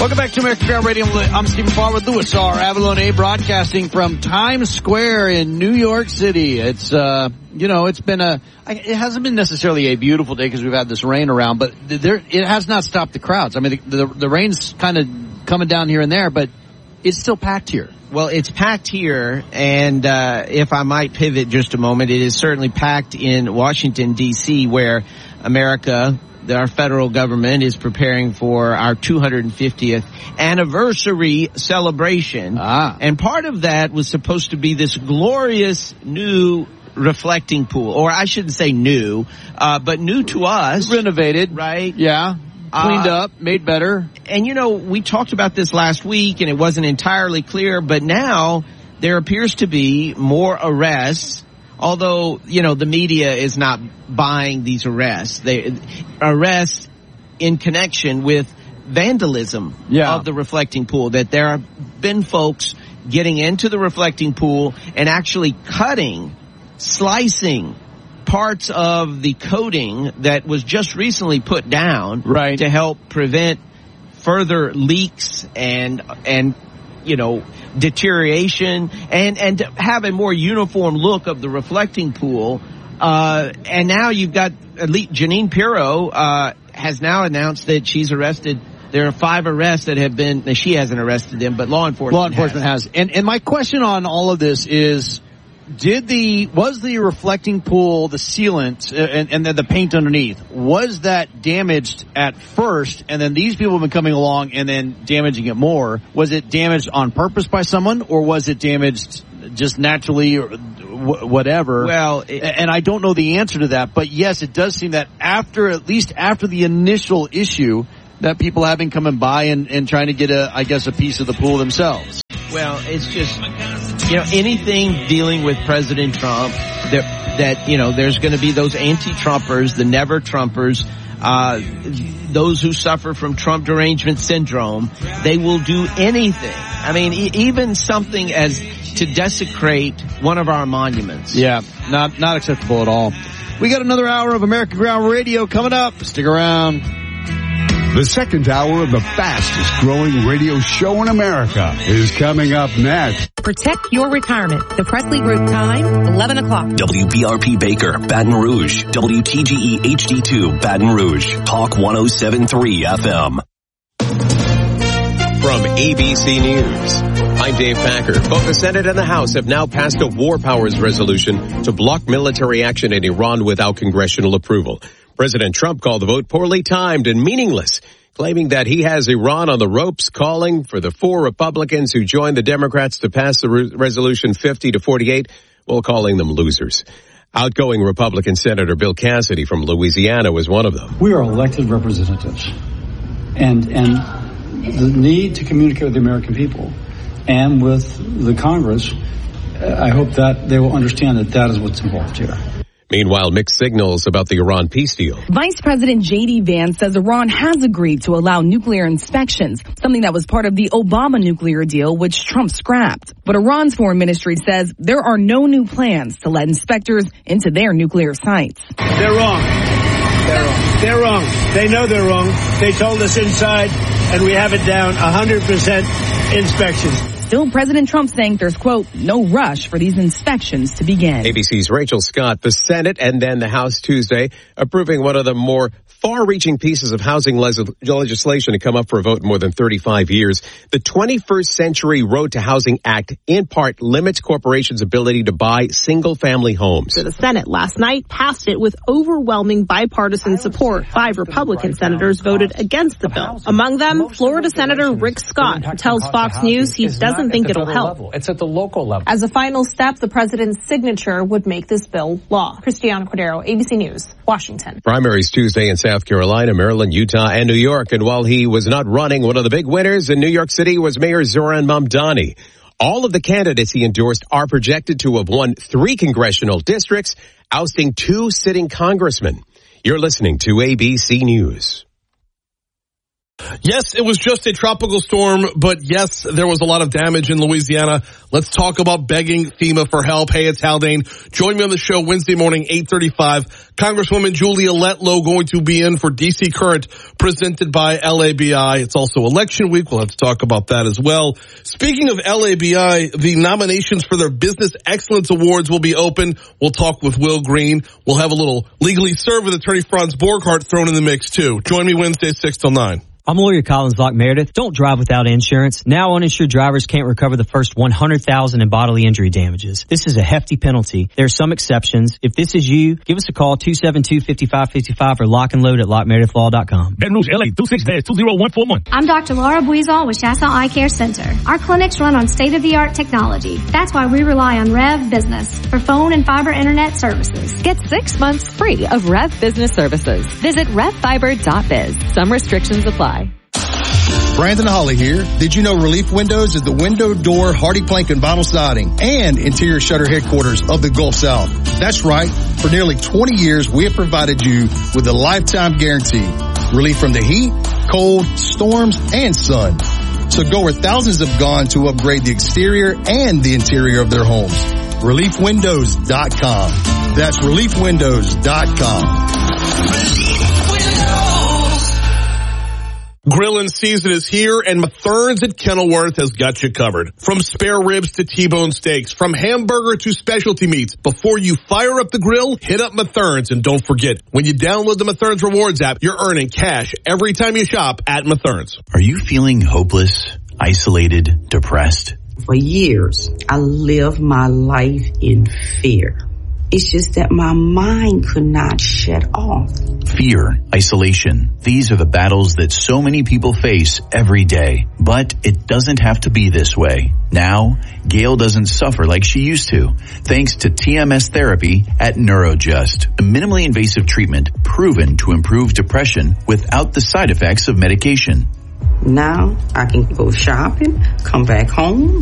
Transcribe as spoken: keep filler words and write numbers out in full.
Welcome back to American Ground Radio. I'm Stephen Farr with Louis R. Avalone, broadcasting from Times Square in New York City. It's, uh, you know, it's been a, it hasn't been necessarily a beautiful day because we've had this rain around, but there, it has not stopped the crowds. I mean, the, the, the rain's kind of coming down here and there, but it's still packed here. Well, it's packed here, and uh, if I might pivot just a moment, it is certainly packed in Washington, D C, where America, our federal government, is preparing for our two hundred fiftieth anniversary celebration. Ah. And part of that was supposed to be this glorious new reflecting pool, or I shouldn't say new, uh, but new to us. Renovated. Right? Yeah. Cleaned uh, up, made better. And, you know, we talked about this last week, and it wasn't entirely clear, but now there appears to be more arrests, although, you know, the media is not buying these arrests. They arrests in connection with vandalism yeah. of the reflecting pool, that there have been folks getting into the reflecting pool and actually cutting, slicing parts of the coating that was just recently put down right. to help prevent further leaks and, and, you know, deterioration, and, and to have a more uniform look of the reflecting pool. Uh, and now you've got elite Janine Pirro, uh, has now announced that she's arrested. There are five arrests that have been, she hasn't arrested them, but law enforcement Law enforcement has. has. And, and my question on all of this is, Did the, was the reflecting pool, the sealant, uh, and, and then the paint underneath, was that damaged at first, and then these people have been coming along and then damaging it more? Was it damaged on purpose by someone, or was it damaged just naturally, or w- whatever? Well, it, and I don't know the answer to that, but yes, it does seem that after, at least after the initial issue, that people have been coming by and, and trying to get a, I guess, a piece of the pool themselves. Well, it's just, you know, anything dealing with President Trump, that, that you know, there's going to be those anti-Trumpers, the never-Trumpers, uh, those who suffer from Trump derangement syndrome. They will do anything. I mean, e- even something as to desecrate one of our monuments. Yeah, not not acceptable at all. We got another hour of American Ground Radio coming up. Stick around. The second hour of the fastest growing radio show in America is coming up next. Protect your retirement. The Presley Group time, eleven o'clock. W B R P Baker, Baton Rouge. W T G E H D two, Baton Rouge. Talk one oh seven point three F M. From A B C News, I'm Dave Packer. Both the Senate and the House have now passed a war powers resolution to block military action in Iran without congressional approval. President Trump called the vote poorly timed and meaningless, claiming that he has Iran on the ropes, calling for the four Republicans who joined the Democrats to pass the re- resolution fifty to forty-eight, while calling them losers. Outgoing Republican Senator Bill Cassidy from Louisiana was one of them. We are elected representatives, and and the need to communicate with the American people and with the Congress, I hope that they will understand that that is what's involved here. Meanwhile, mixed signals about the Iran peace deal. Vice President J D Vance says Iran has agreed to allow nuclear inspections, something that was part of the Obama nuclear deal, which Trump scrapped. But Iran's foreign ministry says there are no new plans to let inspectors into their nuclear sites. They're wrong. They're wrong. They're wrong. They know they're wrong. They told us inside, and we have it down, one hundred percent inspections. Still, President Trump saying there's, quote, no rush for these inspections to begin. A B C's Rachel Scott. The Senate and then the House Tuesday approving one of the more far-reaching pieces of housing les- legislation to come up for a vote in more than thirty-five years. The twenty-first Century Road to Housing Act, in part, limits corporations' ability to buy single-family homes. So the Senate last night passed it with overwhelming bipartisan support. Five Republican senators voted against the bill. Among them, Florida Senator Rick Scott, who tells Fox News he doesn't think it'll help. Level. It's at the local level. As a final step, the president's signature would make this bill law. Cristiano Cordero, A B C News, Washington. Primaries Tuesday in South Carolina, Maryland, Utah, and New York. And while he was not running, one of the big winners in New York City was Mayor Zohran Mamdani. All of the candidates he endorsed are projected to have won three congressional districts, ousting two sitting congressmen. You're listening to A B C News. Yes, it was just a tropical storm, but yes, there was a lot of damage in Louisiana. Let's talk about begging FEMA for help. Hey, it's Haldane. Join me on the show Wednesday morning, eight thirty-five. Congresswoman Julia Letlow going to be in for D C Current, presented by L A B I. It's also election week. We'll have to talk about that as well. Speaking of L A B I, the nominations for their Business Excellence Awards will be open. We'll talk with Will Green. We'll have a little Legally Served with attorney Franz Borghardt thrown in the mix too. Join me Wednesday, six till nine. I'm lawyer Collins Locke Meredith. Don't drive without insurance. Now uninsured drivers can't recover the first one hundred thousand dollars in bodily injury damages. This is a hefty penalty. There are some exceptions. If this is you, give us a call, two seven two, five five five five or lock and load at lock meredith law dot com. Baton Rouge, L A, two six two zero one four one. I'm Doctor Laura Buizon with Chassaw Eye Care Center. Our clinics run on state-of-the-art technology. That's why we rely on Rev Business for phone and fiber internet services. Get six months free of Rev Business services. Visit rev fiber dot biz. Some restrictions apply. Brandon Holly here. Did you know Relief Windows is the window, door, hardy plank, and vinyl siding and interior shutter headquarters of the Gulf South? That's right. For nearly twenty years, we have provided you with a lifetime guarantee. Relief from the heat, cold, storms, and sun. So go where thousands have gone to upgrade the exterior and the interior of their homes. relief windows dot com. That's relief windows dot com. Grillin' season is here, and Mathern's at Kenilworth has got you covered. From spare ribs to T-bone steaks, from hamburger to specialty meats. Before you fire up the grill, hit up Mathern's, and don't forget, when you download the Mathern's Rewards app, you're earning cash every time you shop at Mathern's. Are you feeling hopeless, isolated, depressed? For years, I lived my life in fear. It's just that my mind could not shut off. Fear, isolation. These are the battles that so many people face every day. But it doesn't have to be this way. Now, Gail doesn't suffer like she used to, thanks to T M S therapy at Neurojust, a minimally invasive treatment proven to improve depression without the side effects of medication. Now I can go shopping, come back home,